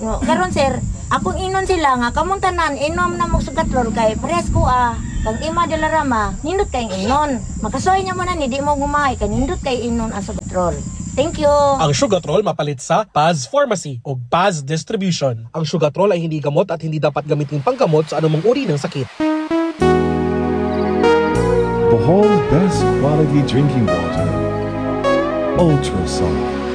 No, karon sir, akong inon sila nga kamong tanan inom na mo sugatrol kay pares ko kang ima de la Rama nindot kay inon. Makasoy nya mo na ni di mo gumay kay nindot kay inon ang sugatrol. Thank you. Ang Sugatrol mapalit sa Paz Pharmacy o Paz Distribution. Ang Sugatrol ay hindi gamot at hindi dapat gamitin panggamot sa anumang uri ng sakit. Bohol's best quality drinking water, Ultra Soft.